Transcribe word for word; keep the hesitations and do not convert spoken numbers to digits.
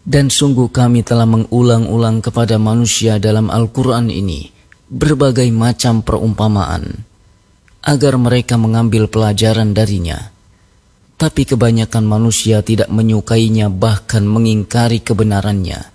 Dan sungguh kami telah mengulang-ulang kepada manusia dalam Al-Quran ini berbagai macam perumpamaan, agar mereka mengambil pelajaran darinya. Tapi kebanyakan manusia tidak menyukainya, bahkan mengingkari kebenarannya.